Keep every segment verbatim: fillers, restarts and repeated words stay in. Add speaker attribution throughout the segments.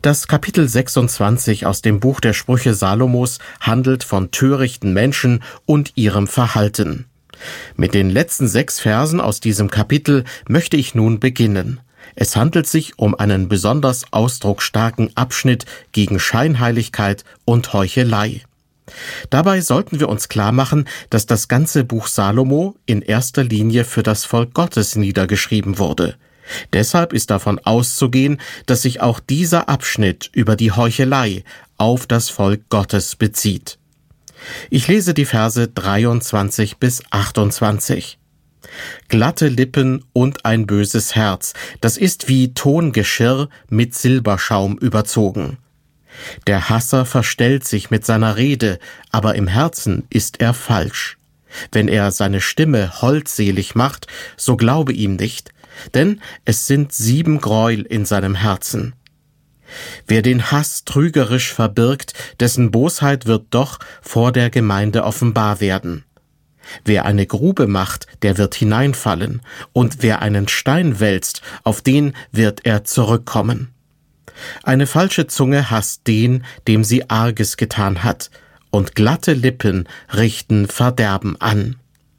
Speaker 1: Das Kapitel sechsundzwanzig aus dem Buch der Sprüche Salomos handelt von törichten Menschen und ihrem Verhalten. Mit den letzten sechs Versen aus diesem Kapitel möchte ich nun beginnen. Es handelt sich um einen besonders ausdrucksstarken Abschnitt gegen Scheinheiligkeit und Heuchelei. Dabei sollten wir uns klarmachen, dass das ganze Buch Salomo in erster Linie für das Volk Gottes niedergeschrieben wurde. Deshalb ist davon auszugehen, dass sich auch dieser Abschnitt über die Heuchelei auf das Volk Gottes bezieht. Ich lese die Verse dreiundzwanzig bis achtundzwanzig. Glatte Lippen und ein böses Herz, das ist wie Tongeschirr mit Silberschaum überzogen. Der Hasser verstellt sich mit seiner Rede, aber im Herzen ist er falsch. Wenn er seine Stimme holdselig macht, so glaube ihm nicht, denn es sind sieben Gräuel in seinem Herzen. Wer den Hass trügerisch verbirgt, dessen Bosheit wird doch vor der Gemeinde offenbar werden. Wer eine Grube macht, der wird hineinfallen, und wer einen Stein wälzt, auf den wird er zurückkommen. Eine falsche Zunge hasst den, dem sie Arges getan hat, und glatte Lippen richten Verderben an.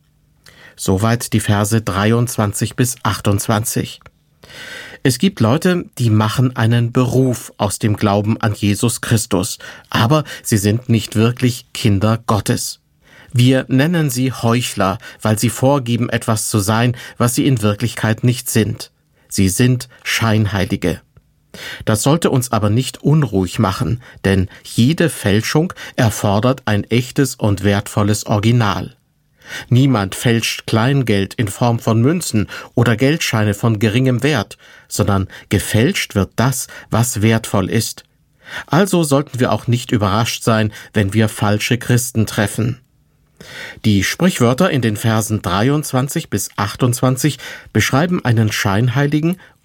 Speaker 1: Soweit die Verse dreiundzwanzig bis achtundzwanzig. Es gibt Leute, die machen einen Beruf aus dem Glauben an Jesus Christus, aber sie sind nicht wirklich Kinder Gottes. Wir nennen sie Heuchler, weil sie vorgeben, etwas zu sein, was sie in Wirklichkeit nicht sind. Sie sind Scheinheilige. Das sollte uns aber nicht unruhig machen, denn jede Fälschung erfordert ein echtes und wertvolles Original. Niemand fälscht Kleingeld in Form von Münzen oder Geldscheine von geringem Wert, sondern gefälscht wird das, was wertvoll ist. Also sollten wir auch nicht überrascht sein, wenn wir falsche Christen treffen. Die Sprichwörter in den Versen dreiundzwanzig bis achtundzwanzig beschreiben einen Scheinheiligen